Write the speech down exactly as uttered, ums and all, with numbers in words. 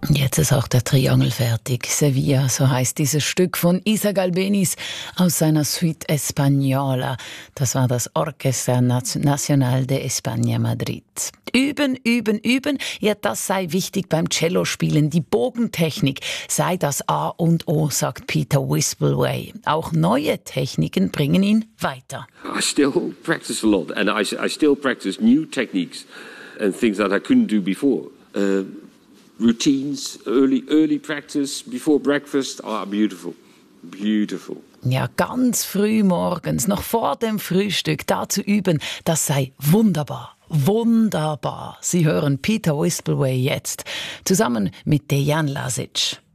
Jetzt ist auch der Triangel fertig. Sevilla, so heißt dieses Stück von Isaac Albéniz aus seiner Suite Española. Das war das Orchestra Nacional de España Madrid. Üben, üben, üben. Ja, das sei wichtig beim Cellospielen. Die Bogentechnik sei das A und O, sagt Peter Wispelwey. Auch neue Techniken bringen ihn weiter. I still practice a lot and I, I still practice new techniques and things that I couldn't do before. Uh, Routines, early, early practice before breakfast are beautiful, beautiful. Ja, ganz früh morgens, noch vor dem Frühstück, da zu üben, das sei wunderbar, wunderbar. Sie hören Peter Wispelwey jetzt, zusammen mit Dejan Lazic.